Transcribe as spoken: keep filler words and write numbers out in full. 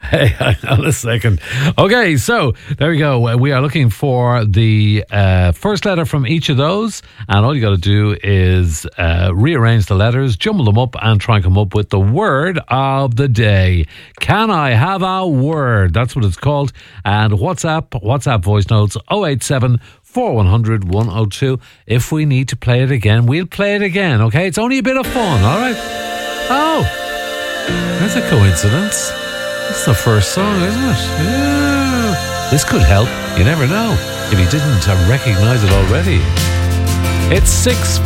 Hey, hang on a second. Okay, so there we go. We are looking for the uh, first letter from each of those, and all you got to do is uh, rearrange the letters, jumble them up, and try and come up with the word of the day. Can I have a word? That's what it's called. And WhatsApp, WhatsApp voice notes oh eight seven, four one zero zero, one oh two. If we need to play it again, we'll play it again, okay? It's only a bit of fun, all right? Oh, that's a coincidence. It's the first song, isn't it? Yeah. This could help. You never know if you didn't uh, recognize it already. It's six